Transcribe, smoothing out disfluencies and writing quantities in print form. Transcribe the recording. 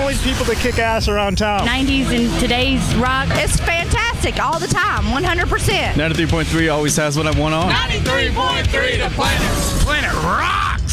always people that kick ass around town. 90s and today's rock. It's fantastic all the time, 100%. 93.3 always has what I want on. 93.3 The Planet. Planet Rock!